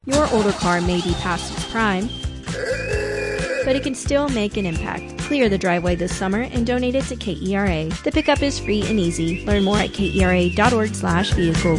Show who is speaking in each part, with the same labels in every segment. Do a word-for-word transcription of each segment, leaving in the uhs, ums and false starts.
Speaker 1: Your older car may be past its prime, but it can still make an impact. Clear the driveway this summer and donate it to K E R A. The pickup is free and easy. Learn more at kera.org slash vehicle.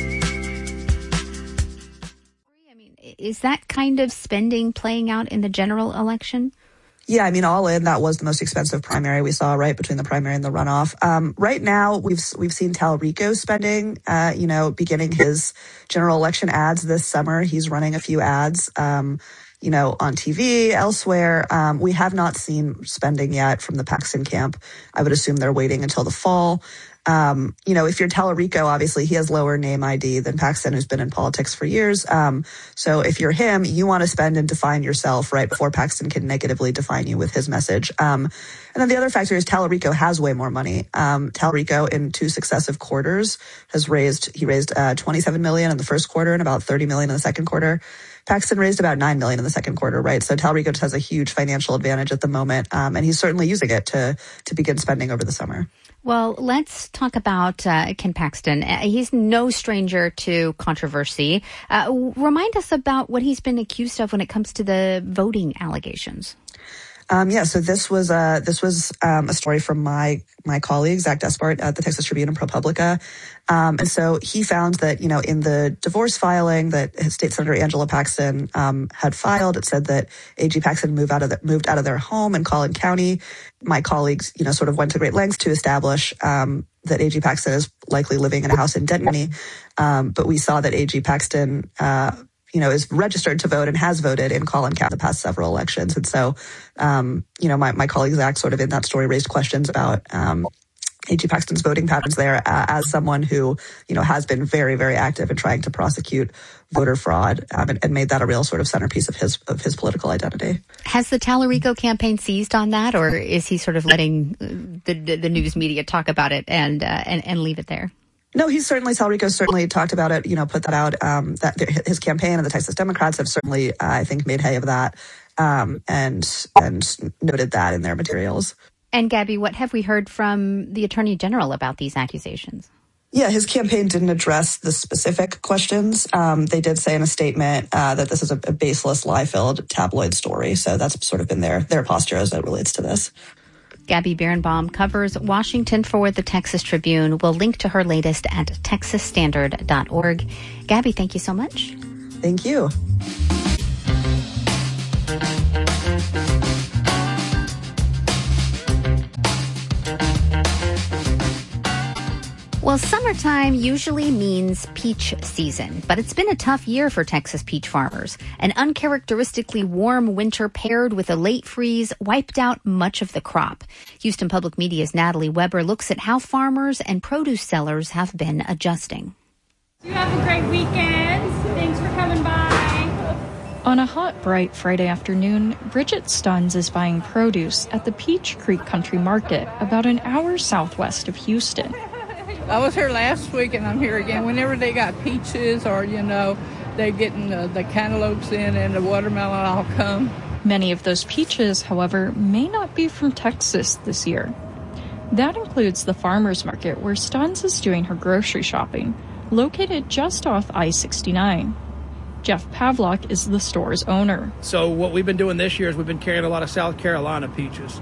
Speaker 2: I mean, is that kind of spending playing out in the general election?
Speaker 3: Yeah, I mean, all in, that was the most expensive primary we saw, right, between the primary and the runoff. Um, right now, we've we've seen Talarico spending, uh, you know, beginning his general election ads this summer. He's running a few ads, um, you know, on T V, elsewhere. Um, we have not seen spending yet from the Paxton camp. I would assume they're waiting until the fall. Um, you know, if you're Talarico, obviously he has lower name I D than Paxton, who's been in politics for years. Um, so if you're him, you want to spend and define yourself right before Paxton can negatively define you with his message. Um, and then the other factor is Talarico has way more money. Um, Talarico in two successive quarters has raised, he raised uh, twenty-seven million in the first quarter and about thirty million in the second quarter. Paxton raised about nine million in the second quarter, right? So Talarico just has a huge financial advantage at the moment. Um, and he's certainly using it to, to begin spending over the summer.
Speaker 2: Well, let's talk about uh, Ken Paxton. Uh, he's no stranger to controversy. Uh, remind us about what he's been accused of when it comes to the voting allegations.
Speaker 3: Um, yeah, so this was uh, this was um, a story from my my colleague Zach Despart at the Texas Tribune and ProPublica, um, and so he found that you know in the divorce filing that his State Senator Angela Paxton um, had filed, it said that A G Paxton moved out of the, moved out of their home in Collin County. My colleagues, you know, sort of went to great lengths to establish um, that A G Paxton is likely living in a house in Denton County, um, but we saw that A G Paxton. Uh, you know, is registered to vote and has voted in Collin County the past several elections. And so, um, you know, my, my colleague Zach sort of in that story raised questions about um, A G Paxton's voting patterns there uh, as someone who, you know, has been very, very active in trying to prosecute voter fraud um, and, and made that a real sort of centerpiece of his of his political identity.
Speaker 2: Has the Talarico campaign seized on that, or is he sort of letting the the, the news media talk about it and, uh, and and leave it there?
Speaker 3: No, he's certainly, Talarico certainly talked about it, you know, put that out, um, that his campaign and the Texas Democrats have certainly, uh, I think, made hay of that, um, and, and noted that in their materials.
Speaker 2: And Gabby, what have we heard from the Attorney General about these accusations?
Speaker 3: Yeah, his campaign didn't address the specific questions. Um, they did say in a statement, uh, that this is a, a baseless, lie-filled tabloid story. So that's sort of been their, their posture as it relates to this.
Speaker 2: Gabby Birnbaum covers Washington for the Texas Tribune. We'll link to her latest at texas standard dot org. Gabby, thank you so much.
Speaker 3: Thank you.
Speaker 2: Well, summertime usually means peach season, but it's been a tough year for Texas peach farmers. An uncharacteristically warm winter paired with a late freeze wiped out much of the crop. Houston Public Media's Natalie Weber looks at how farmers and produce sellers have been adjusting.
Speaker 4: You have a great weekend. Thanks for coming by.
Speaker 5: On a hot, bright Friday afternoon, Bridget Stuns is buying produce at the Peach Creek Country Market, about an hour southwest of Houston.
Speaker 6: I was here last week and I'm here again. Whenever they got peaches or, you know, they're getting the, the cantaloupes in and the watermelon, I'll come.
Speaker 5: Many of those peaches, however, may not be from Texas this year. That includes the farmers market where Stuns is doing her grocery shopping, located just off I sixty-nine. Jeff Pavlock is the store's owner.
Speaker 7: So what we've been doing this year is we've been carrying a lot of South Carolina peaches.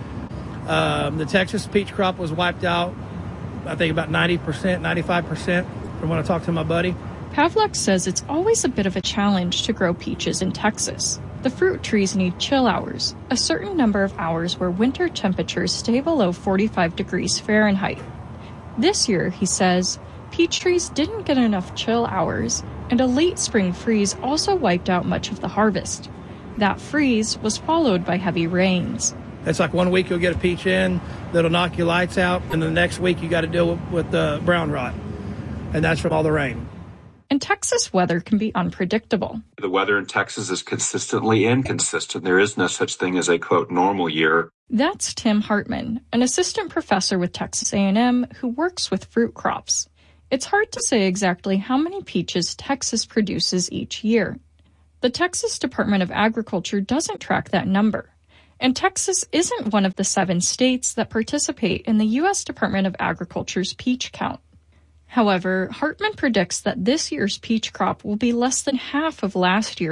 Speaker 7: Um, the Texas peach crop was wiped out, I think about ninety percent, ninety-five percent from when I talked to my buddy.
Speaker 5: Pavlock says it's always a bit of a challenge to grow peaches in Texas. The fruit trees need chill hours, a certain number of hours where winter temperatures stay below forty-five degrees Fahrenheit. This year, he says, peach trees didn't get enough chill hours, and a late spring freeze also wiped out much of the harvest. That freeze was followed by heavy rains.
Speaker 7: It's like one week you'll get a peach in that'll knock your lights out, and the next week you got to deal with, with uh, brown rot, and that's from all the rain.
Speaker 5: And Texas weather can be unpredictable.
Speaker 8: The weather in Texas is consistently inconsistent. There is no such thing as a, quote, normal year.
Speaker 5: That's Tim Hartman, an assistant professor with Texas A and M who works with fruit crops. It's hard to say exactly how many peaches Texas produces each year. The Texas Department of Agriculture doesn't track that number. And Texas isn't one of the seven states that participate in the U S Department of Agriculture's peach count. However, Hartman predicts that this year's peach crop will be less than half of last year's